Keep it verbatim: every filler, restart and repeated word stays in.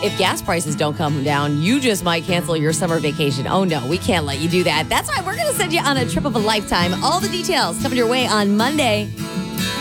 if gas prices don't come down, you just might cancel your summer vacation. Oh, no, we can't let you do that. That's why we're going to send you on a trip of a lifetime. All the details coming your way on Monday.